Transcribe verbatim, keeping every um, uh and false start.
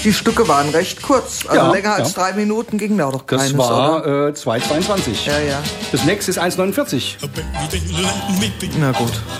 Die Stücke waren recht kurz. Also Ja, länger als ja. drei Minuten ging da doch keines, Das war oder? äh, zwei zweiundzwanzig. Ja, ja. Das nächste ist eins neunundvierzig. Na gut.